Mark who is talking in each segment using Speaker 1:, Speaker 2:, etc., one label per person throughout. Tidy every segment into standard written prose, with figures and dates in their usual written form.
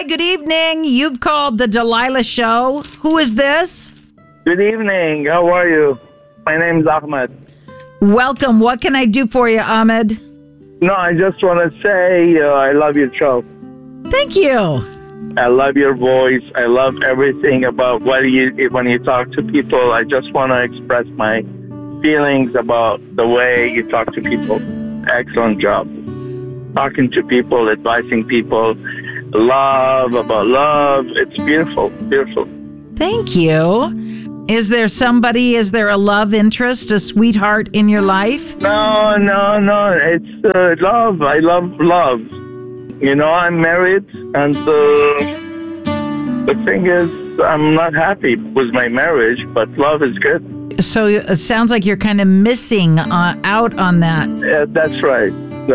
Speaker 1: good evening. You've called the Delilah Show. Who is this?
Speaker 2: Good evening. How are you? My name is Ahmed.
Speaker 1: Welcome. What can I do for you, Ahmed?
Speaker 2: No, I just want to say I love your show.
Speaker 1: Thank you.
Speaker 2: I love your voice. I love everything about when you talk to people. I just want to express my feelings about the way you talk to people. Excellent job. Talking to people, advising people, about love. It's beautiful, beautiful.
Speaker 1: Thank you. Is there a love interest, a sweetheart in your life?
Speaker 2: No. It's love. I love love. I'm married, and the thing is, I'm not happy with my marriage, but love is good.
Speaker 1: So it sounds like you're kind of missing out on that.
Speaker 2: Yeah, that's right.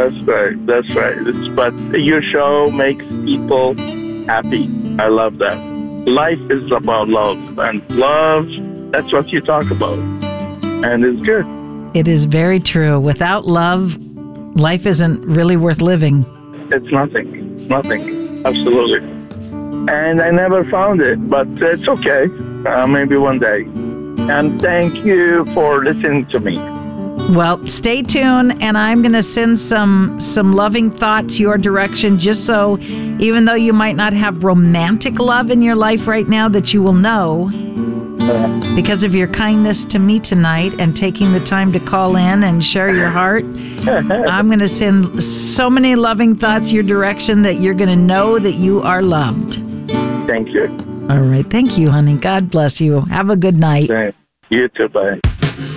Speaker 2: But your show makes people happy. I love that. Life is about love, and love, that's what you talk about. And it's good.
Speaker 1: It is very true. Without love, life isn't really worth living.
Speaker 2: It's nothing. Absolutely. And I never found it, but it's okay. Maybe one day. And thank you for listening to me.
Speaker 1: Well, stay tuned, and I'm going to send some loving thoughts your direction, just so even though you might not have romantic love in your life right now, that you will know because of your kindness to me tonight and taking the time to call in and share your heart. I'm going to send so many loving thoughts your direction that you're going to know that you are loved.
Speaker 2: Thank you.
Speaker 1: All right. Thank you, honey. God bless you. Have a good night.
Speaker 2: You too. Bye.